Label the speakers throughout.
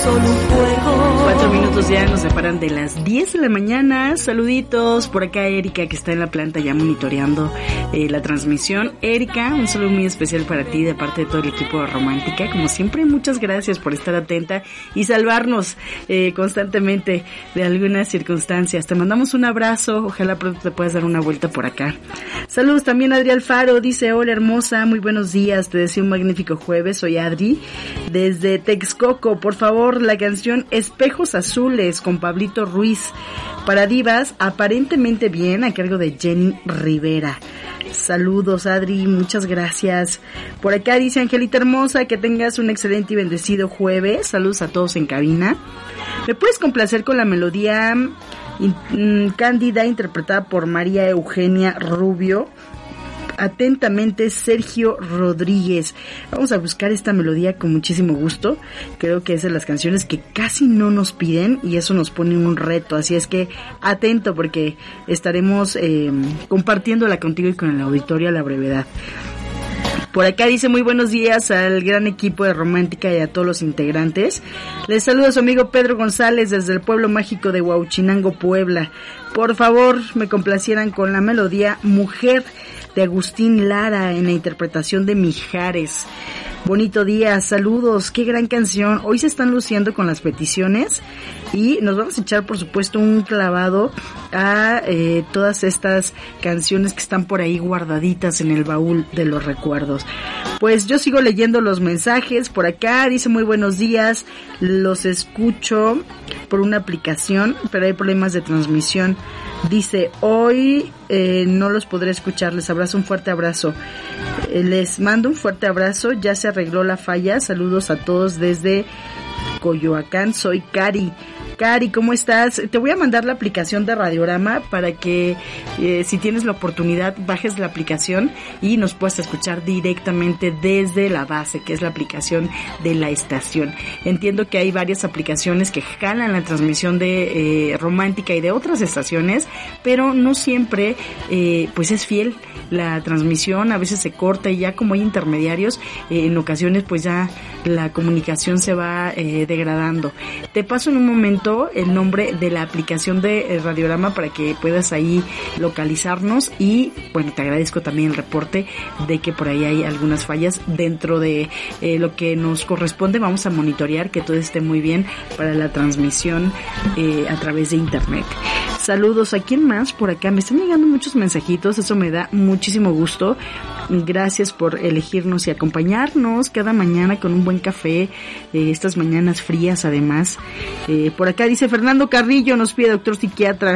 Speaker 1: 4 minutos ya nos separan de las 10 de la mañana. Saluditos por acá, Erika, que está en la planta ya monitoreando la transmisión. Erika, un saludo muy especial para ti de parte de todo el equipo de Romántica. Como siempre, muchas gracias por estar atenta y salvarnos constantemente de algunas circunstancias. Te mandamos un abrazo, ojalá pronto te puedas dar una vuelta por acá. Saludos también a Adri Alfaro, dice: hola hermosa, muy buenos días, te deseo un magnífico jueves. Soy Adri desde Texcoco. Por favor, la canción Espejos Azules con Pablito Ruiz para divas, aparentemente bien, a cargo de Jenny Rivera. Saludos, Adri, muchas gracias. Por acá dice Angelita hermosa, que tengas un excelente y bendecido jueves. Saludos a todos en cabina. ¿Me puedes complacer con la melodía Cándida, interpretada por María Eugenia Rubio? Atentamente, Sergio Rodríguez. Vamos a buscar esta melodía con muchísimo gusto. Creo que es de las canciones que casi no nos piden y eso nos pone un reto, así es que atento porque estaremos compartiéndola contigo y con el auditorio a la brevedad. Por acá dice: muy buenos días al gran equipo de Romántica y a todos los integrantes. Les saluda su amigo Pedro González desde el pueblo mágico de Huauchinango, Puebla. Por favor, me complacieran con la melodía Mujer de Agustín Lara en la interpretación de Mijares. Bonito día, saludos, qué gran canción. Hoy se están luciendo con las peticiones y nos vamos a echar, por supuesto, un clavado a todas estas canciones que están por ahí guardaditas en el baúl de los recuerdos. Pues yo sigo leyendo los mensajes por acá. Dice: muy buenos días, los escucho por una aplicación, pero hay problemas de transmisión. Dice: hoy no los podré escuchar, les abrazo, un fuerte abrazo. Les mando un fuerte abrazo, ya se arregló la falla. Saludos a todos desde Coyoacán, soy Cari. Cari, ¿cómo estás? Te voy a mandar la aplicación de Radiorama para que si tienes la oportunidad bajes la aplicación y nos puedas escuchar directamente desde la base, que es la aplicación de la estación. Entiendo que hay varias aplicaciones que jalan la transmisión de Romántica y de otras estaciones, pero no siempre pues es fiel la transmisión, a veces se corta y ya como hay intermediarios, en ocasiones pues ya la comunicación se va degradando. Te paso en un momento el nombre de la aplicación de Radiorama para que puedas ahí localizarnos y bueno, te agradezco también el reporte de que por ahí hay algunas fallas dentro de lo que nos corresponde. Vamos a monitorear que todo esté muy bien para la transmisión a través de internet. Saludos, ¿a quién más por acá? Me están llegando muchos mensajitos, eso me da muchísimo gusto. Gracias por elegirnos y acompañarnos cada mañana con un buen café, estas mañanas frías además. Por acá dice Fernando Carrillo, nos pide Doctor Psiquiatra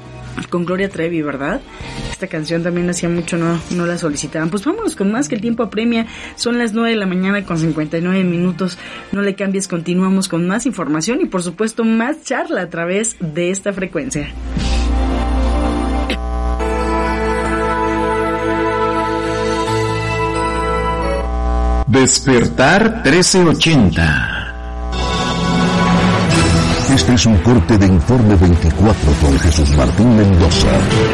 Speaker 1: con Gloria Trevi, ¿verdad? Esta canción también hacía mucho no la solicitaban. Pues vámonos con más, que el tiempo apremia. Son las 9 de la mañana con 59 minutos. No le cambies, continuamos con más información y por supuesto más charla a través de esta frecuencia.
Speaker 2: Despertar 1380.
Speaker 3: Este es un corte de Informe 24 con Jesús Martín Mendoza.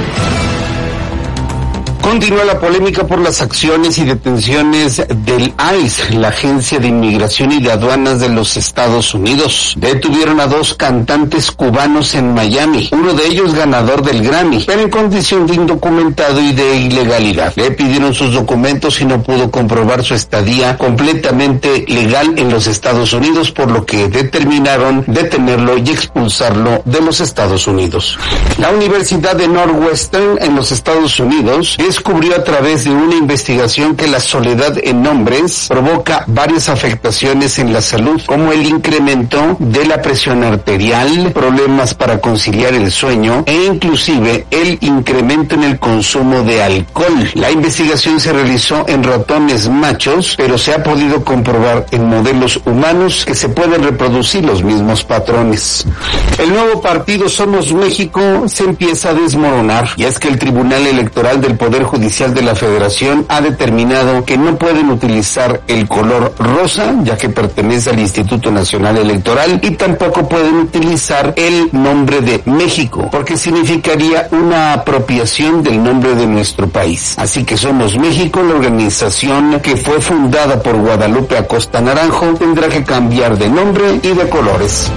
Speaker 4: Continúa la polémica por las acciones y detenciones del ICE, la Agencia de Inmigración y de Aduanas de los Estados Unidos. Detuvieron a 2 cantantes cubanos en Miami, uno de ellos ganador del Grammy, pero en condición de indocumentado y de ilegalidad. Le pidieron sus documentos y no pudo comprobar su estadía completamente legal en los Estados Unidos, por lo que determinaron detenerlo y expulsarlo de los Estados Unidos. La Universidad de Northwestern en los Estados Unidos descubrió a través de una investigación que la soledad en hombres provoca varias afectaciones en la salud, como el incremento de la presión arterial, problemas para conciliar el sueño e inclusive el incremento en el consumo de alcohol. La investigación se realizó en ratones machos, pero se ha podido comprobar en modelos humanos que se pueden reproducir los mismos patrones. El nuevo partido Somos México se empieza a desmoronar, y es que el Tribunal Electoral del Poder Judicial de la Federación ha determinado que no pueden utilizar el color rosa, ya que pertenece al Instituto Nacional Electoral, y tampoco pueden utilizar el nombre de México, porque significaría una apropiación del nombre de nuestro país. Así que Somos México, la organización que fue fundada por Guadalupe Acosta Naranjo, tendrá que cambiar de nombre y de colores.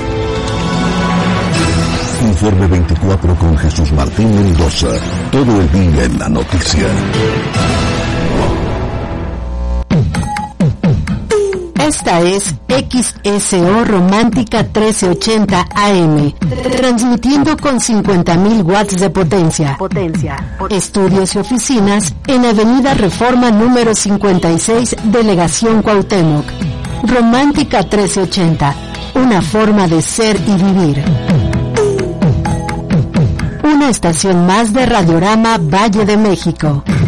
Speaker 3: Informe 24 con Jesús Martín Mendoza. Todo el día en la noticia.
Speaker 5: Esta es XSO Romántica 1380 AM, transmitiendo con 50.000 watts de potencia. Estudios y oficinas en Avenida Reforma número 56, Delegación Cuauhtémoc. Romántica 1380, una forma de ser y vivir. Una estación más de Radiorama Valle de México.